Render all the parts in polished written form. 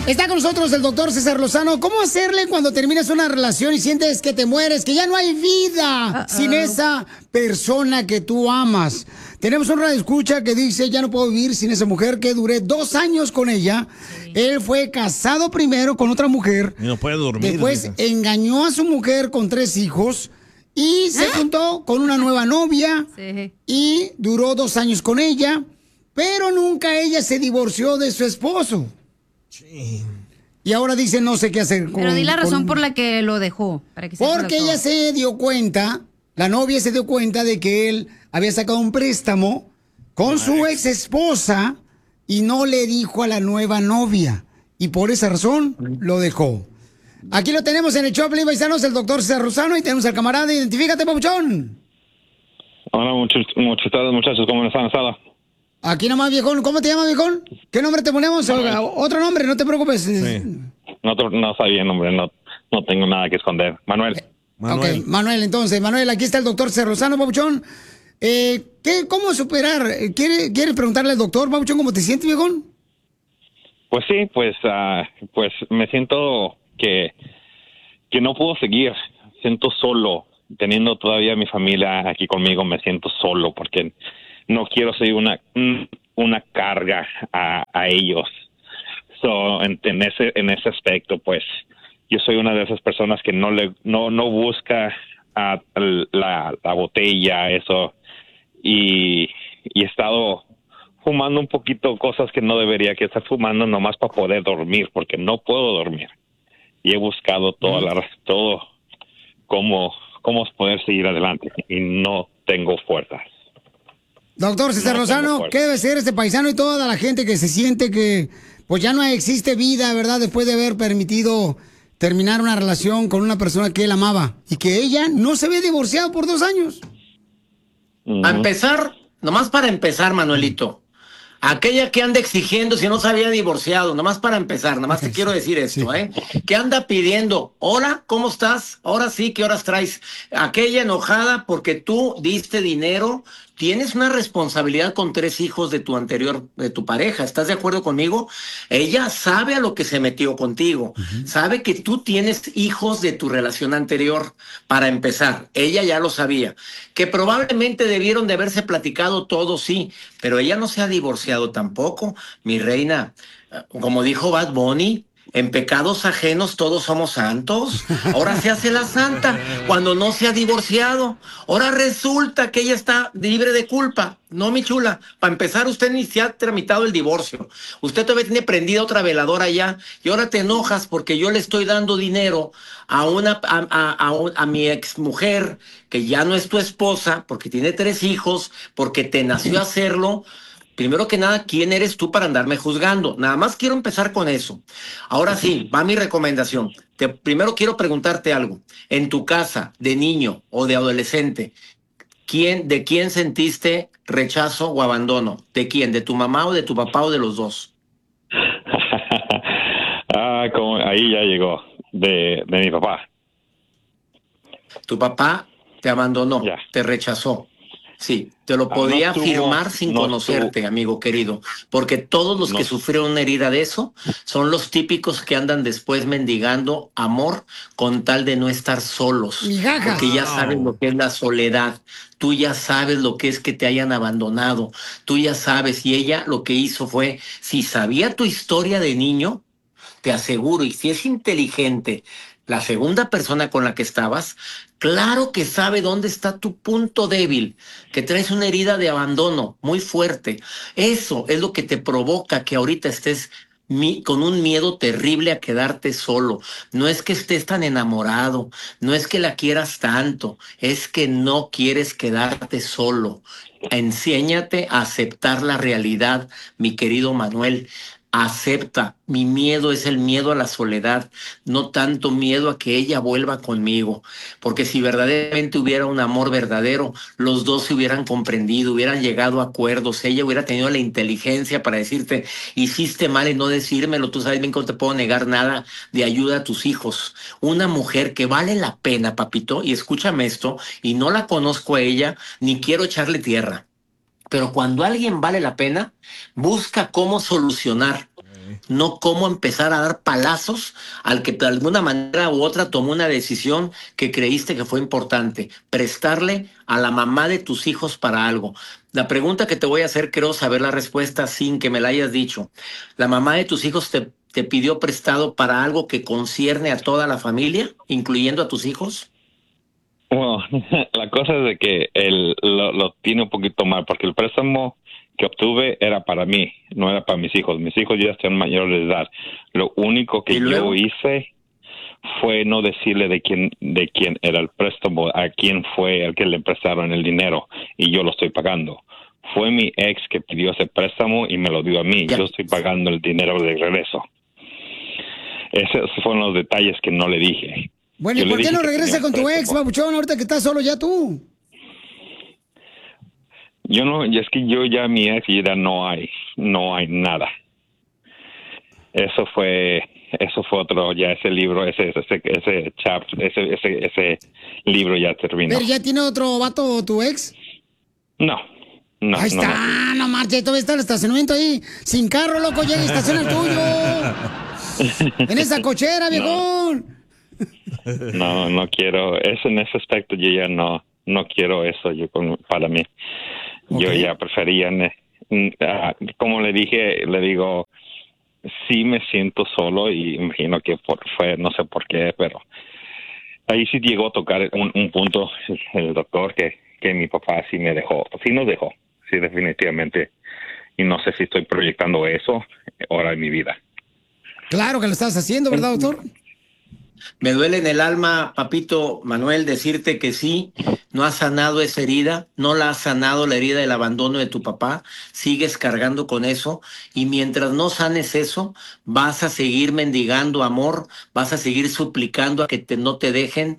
Está con nosotros el doctor César Lozano. ¿Cómo hacerle cuando terminas una relación y sientes que te mueres, que ya no hay vida sin esa persona que tú amas? Tenemos un radioescucha que dice, ya no puedo vivir sin esa mujer que duré 2 años con ella. Sí. Él fue casado primero con otra mujer. Y no puede dormir. Después engañó a su mujer con 3 hijos y se juntó con una nueva novia. Sí. Y duró 2 años con ella, pero nunca ella se divorció de su esposo. Sí. Y ahora dice no sé qué hacer. Pero di la razón por la que lo dejó. Para que porque ella se dio cuenta, la novia se dio cuenta de que él había sacado un préstamo con su ex esposa y no le dijo a la nueva novia. Y por esa razón lo dejó. Aquí lo tenemos en el show, paisanos, el doctor César Lozano, y tenemos al camarada. Identifícate, papuchón. Hola, muchachos, ¿cómo están? Aquí nomás, viejón. ¿Cómo te llamas, viejón? ¿Qué nombre te ponemos? Otro nombre, no te preocupes. Sí. No está bien, hombre. No tengo nada que esconder. Manuel. Ok, Manuel, entonces. Manuel, aquí está el doctor Cerrozano, papuchón. ¿Cómo superar? ¿Quieres preguntarle al doctor, papuchón, cómo te sientes, viejón? Pues sí, pues me siento que no puedo seguir. Siento solo. Teniendo todavía mi familia aquí conmigo, me siento solo porque no quiero ser una carga a ellos. So, en ese aspecto, pues, yo soy una de esas personas que no busca la botella, eso, y he estado fumando un poquito cosas que no debería que estar fumando nomás para poder dormir, porque no puedo dormir. Y he buscado todo cómo poder seguir adelante, y no tengo fuerzas. Doctor César Lozano, ¿qué debe ser este paisano y toda la gente que se siente que pues ya no existe vida, ¿verdad? Después de haber permitido terminar una relación con una persona que él amaba y que ella no se había divorciado por 2 años. A empezar, nomás para empezar, Manuelito, aquella que anda exigiendo si no se había divorciado, nomás para empezar, nomás te quiero decir esto, que anda pidiendo, hola, ¿cómo estás? Ahora sí, ¿qué horas traes? Aquella enojada porque tú diste dinero. Tienes una responsabilidad con 3 hijos de tu pareja, ¿estás de acuerdo conmigo? Ella sabe a lo que se metió contigo, sabe que tú tienes hijos de tu relación anterior, para empezar, ella ya lo sabía, que probablemente debieron de haberse platicado todo, sí, pero ella no se ha divorciado tampoco, mi reina, como dijo Bad Bunny, en pecados ajenos todos somos santos. Ahora se hace la santa cuando no se ha divorciado. Ahora resulta que ella está libre de culpa. No, mi chula. Para empezar, usted ni se ha tramitado el divorcio. Usted todavía tiene prendida otra veladora ya. Y ahora te enojas porque yo le estoy dando dinero a mi exmujer, que ya no es tu esposa, porque tiene 3 hijos, porque te nació hacerlo. Primero que nada, ¿quién eres tú para andarme juzgando? Nada más quiero empezar con eso. Ahora sí, va mi recomendación. Primero quiero preguntarte algo. En tu casa, de niño o de adolescente, ¿de quién sentiste rechazo o abandono? ¿De quién? ¿De tu mamá o de tu papá o de los dos? Ahí ya llegó. De mi papá. Tu papá te abandonó, te rechazó. Sí, te lo podía afirmar sin conocerte, amigo querido, porque todos los que sufrieron una herida de eso son los típicos que andan después mendigando amor con tal de no estar solos, porque ya sabes lo que es la soledad, tú ya sabes lo que es que te hayan abandonado, tú ya sabes, y ella lo que hizo fue, si sabía tu historia de niño, te aseguro, y si es inteligente, la segunda persona con la que estabas, claro que sabe dónde está tu punto débil, que traes una herida de abandono muy fuerte. Eso es lo que te provoca que ahorita estés con un miedo terrible a quedarte solo. No es que estés tan enamorado, no es que la quieras tanto, es que no quieres quedarte solo. Enséñate a aceptar la realidad, mi querido Manuel. Acepta, mi miedo es el miedo a la soledad, no tanto miedo a que ella vuelva conmigo, porque si verdaderamente hubiera un amor verdadero, los dos se hubieran comprendido, hubieran llegado a acuerdos, ella hubiera tenido la inteligencia para decirte, hiciste mal en no decírmelo, tú sabes bien que no te puedo negar nada de ayuda a tus hijos. Una mujer que vale la pena, papito, y escúchame esto, y no la conozco a ella, ni quiero echarle tierra. Pero cuando alguien vale la pena, busca cómo solucionar. no cómo empezar a dar palazos al que de alguna manera u otra tomó una decisión que creíste que fue importante, prestarle a la mamá de tus hijos para algo. La pregunta que te voy a hacer, quiero saber la respuesta sin que me la hayas dicho. ¿La mamá de tus hijos te pidió prestado para algo que concierne a toda la familia, incluyendo a tus hijos? Bueno, la cosa es de que él lo tiene un poquito mal, porque el préstamo que obtuve era para mí, no era para mis hijos. Mis hijos ya están mayores de edad. Lo único que yo hice fue no decirle de quién era el préstamo, a quién fue el que le prestaron el dinero, y yo lo estoy pagando. Fue mi ex que pidió ese préstamo y me lo dio a mí. Yo estoy pagando el dinero de regreso. Esos fueron los detalles que no le dije. Bueno, ¿y por qué no regresa con tu ex, babuchón, ahorita que estás solo ya tú? Es que yo ya mi ex ya no hay nada. Eso fue otro, ya ese libro, ese libro ya terminó. ¿Pero ya tiene otro vato tu ex? No. Ahí está, no marche, todavía está el estacionamiento ahí, sin carro, loco, llega y estaciona el tuyo. En esa cochera, viejón. No quiero eso, en ese aspecto yo ya no quiero eso para mí. Okay. Yo ya prefería, como le digo, sí me siento solo y imagino que no sé por qué, pero ahí sí llegó a tocar un punto el doctor que mi papá sí nos dejó, sí, definitivamente, y no sé si estoy proyectando eso ahora en mi vida. Claro que lo estás haciendo, ¿verdad, doctor? Me duele en el alma, papito Manuel, decirte que sí, no has sanado esa herida, no la has sanado la herida del abandono de tu papá, sigues cargando con eso, y mientras no sanes eso, vas a seguir mendigando amor, vas a seguir suplicando a que no te dejen.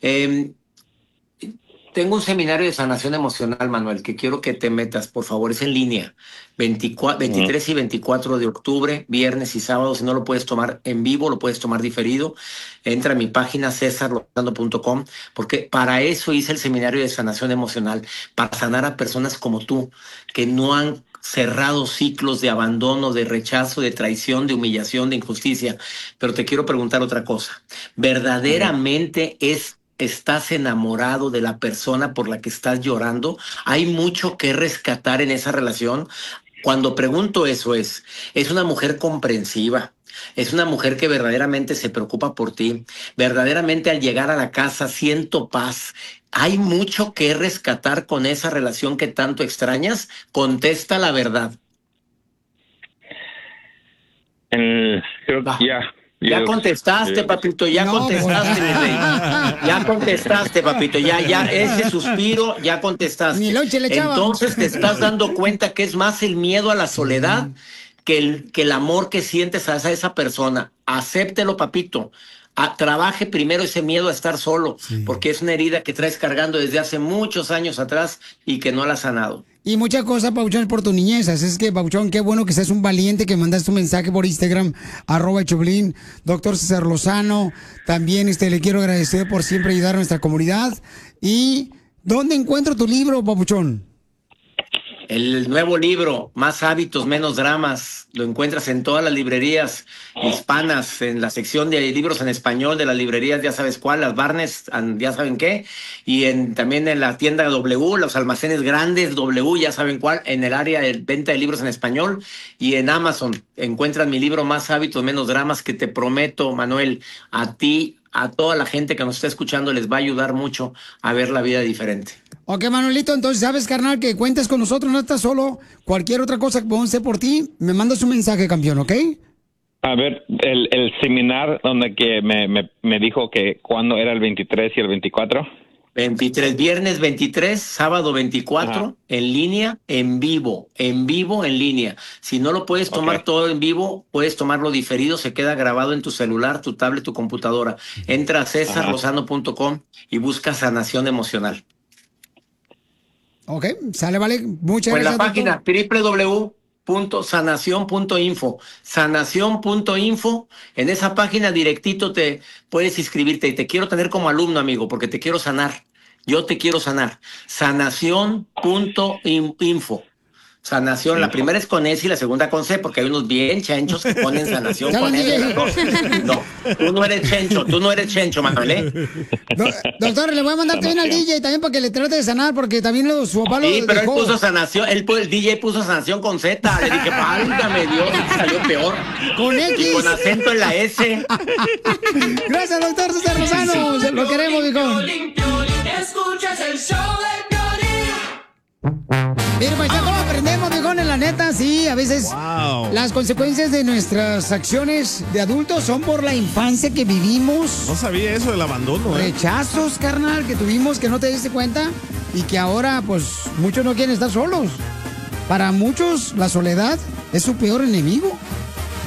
Tengo un seminario de sanación emocional, Manuel, que quiero que te metas, por favor, es en línea, 23 y 24 de octubre, viernes y sábado. Si no lo puedes tomar en vivo, lo puedes tomar diferido. Entra a mi página cesarlozano.com, porque para eso hice el seminario de sanación emocional, para sanar a personas como tú, que no han cerrado ciclos de abandono, de rechazo, de traición, de humillación, de injusticia. Pero te quiero preguntar otra cosa. ¿Verdaderamente estás enamorado de la persona por la que estás llorando? ¿Hay mucho que rescatar en esa relación? Cuando pregunto eso es una mujer comprensiva, es una mujer que verdaderamente se preocupa por ti, verdaderamente al llegar a la casa siento paz. ¿Hay mucho que rescatar con esa relación que tanto extrañas? Contesta la verdad. Creo que Ya contestaste, papito, ya contestaste, mi rey. Ya contestaste, papito, ya, ese suspiro, ya contestaste. Ni lonche le echaba. Entonces te estás dando cuenta que es más el miedo a la soledad que el amor que sientes hacia esa persona. Acéptelo, papito. Trabaje primero ese miedo a estar solo, porque es una herida que traes cargando desde hace muchos años atrás y que no la has sanado. Y muchas cosas, Pabuchón, por tu niñez. Así es que, Pabuchón, qué bueno que seas un valiente, que mandaste un mensaje por Instagram, @Choplin, doctor César Lozano. También le quiero agradecer por siempre ayudar a nuestra comunidad. ¿Y dónde encuentro tu libro, Pabuchón? El nuevo libro, Más hábitos, menos dramas, lo encuentras en todas las librerías hispanas, en la sección de libros en español de las librerías, ya sabes cuál, las Barnes, ya saben qué, y también en la tienda W, los almacenes grandes W, ya saben cuál, en el área de venta de libros en español, y en Amazon encuentran mi libro Más hábitos, menos dramas, que te prometo, Manuel, a ti, a toda la gente que nos está escuchando, les va a ayudar mucho a ver la vida diferente. Ok, Manuelito, entonces sabes, carnal, que cuentas con nosotros, no estás solo. Cualquier otra cosa que podamos hacer por ti, me mandas un mensaje, campeón, ¿ok? A ver, el seminar donde que me dijo que cuándo era el 23 y el 24. 23, viernes 23, sábado 24, en línea, en vivo, en línea. Si no lo puedes tomar todo en vivo, puedes tomarlo diferido, se queda grabado en tu celular, tu tablet, tu computadora. Entra a cesarlozano.com y busca sanación emocional. Ok, sale, vale. Muchas gracias. En la página www.sanacion.info. Sanacion.info. En esa página directito te puedes inscribirte y te quiero tener como alumno, amigo, porque te quiero sanar. Yo te quiero sanar. Sanacion.info. Sanación, la primera es con S y la segunda con C, porque hay unos bien chenchos que ponen sanación con S. No, tú no eres chencho, Manuel, ¿eh? Doctor, le voy a mandar también al DJ también para que le trate de sanar, porque también su papá lo Sí, pero dejó. él puso sanación, el DJ puso sanación con Z. Le dije, válgame Dios, salió peor. Con X. Y con acento en la S. Gracias, doctor César Lozano. Lo queremos, hijo. Escuchas el show de Piolín. Mira, pues ya como aprendemos, viejón, en la neta, sí, a veces las consecuencias de nuestras acciones de adultos son por la infancia que vivimos. No sabía eso del abandono, Rechazos, carnal, que tuvimos que no te diste cuenta y que ahora, pues, muchos no quieren estar solos. Para muchos, la soledad es su peor enemigo.